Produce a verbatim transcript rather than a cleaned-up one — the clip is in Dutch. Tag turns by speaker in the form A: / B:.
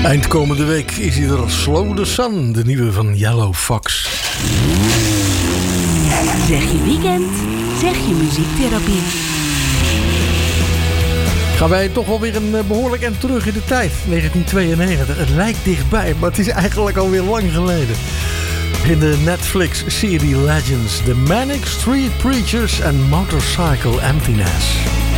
A: Eind komende week is hij er, Slow the Sun, de nieuwe van Yellow Fox.
B: Zeg je weekend, zeg je muziektherapie.
A: Gaan wij toch wel weer een behoorlijk end terug in de tijd. negentien tweeënnegentig. Het lijkt dichtbij, maar het is eigenlijk alweer lang geleden. In de Netflix-serie Legends, The Manic Street Preachers and Motorcycle Emptiness.